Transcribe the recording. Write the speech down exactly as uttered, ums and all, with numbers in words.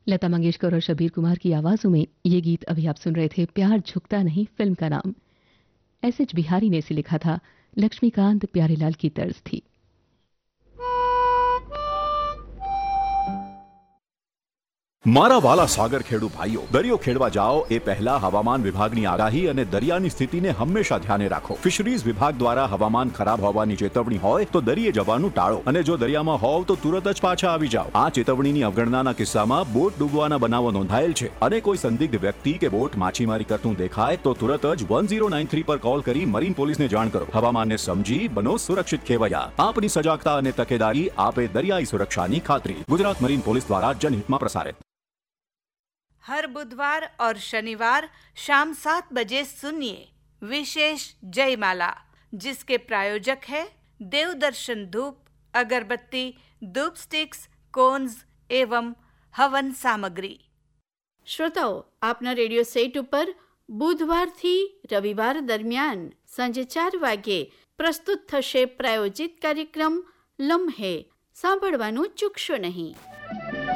लता मंगेशकर और शबीर कुमार की आवाजों में ये गीत अभी आप सुन रहे थे। प्यार झुकता नहीं फिल्म का नाम एस एच बिहारी ने इसे लिखा था। लक्ष्मीकांत प्यारेलाल की तर्ज थी। મારા વાલા સાગર ખેડુ ભાઈઓ, દરિયો ખેડવા જાઓ એ પહેલા હવામાન વિભાગની આગાહી અને દરિયાની સ્થિતિને હંમેશા ધ્યાને રાખો। ફિશરીઝ વિભાગ દ્વારા હવામાન ખરાબ હોવાની ચેતવણી હોય તો દરિયે જવાનું ટાળો અને જો દરિયામાં હોવ તો તુરત જ પાછા આવી જાઓ। આ ચેતવણીની અવગણનાના કિસ્સામાં બોટ ડૂબવાના બનાવો નોંધાયેલ છે અને કોઈ સંદિગ્ધ વ્યક્તિ કે બોટ માછીમારી કરતું દેખાય તો તુરત જ वन जीरो नाइन थ्री પર કોલ કરી મરીન પોલીસને જાણ કરો। હવામાનને સમજી બનો સુરક્ષિત ખેવૈયા। આપની સજાગતા અને તકેદારી આપે દરિયાઈ સુરક્ષાની ખાતરી। ગુજરાત મરીન પોલીસ દ્વારા જનહિતમાં प्रसारित। हर बुधवार और शनिवार शाम सात बजे सुनिए विशेष जयमाला, जिसके प्रायोजक है देवदर्शन धूप, अगरबत्ती, धूप स्टिक्स, कोन्स एवं हवन सामग्री। શ્રોતાઓ, આપના રેડિયો સેટ ઉપર બુધવારથી રવિવાર દરમિયાન સાંજે ચાર વાગ્યે પ્રસ્તુત થશે પ્રાયોજિત કાર્યક્રમ લમ્હે। સાંભળવાનું ચૂકશો નહીં।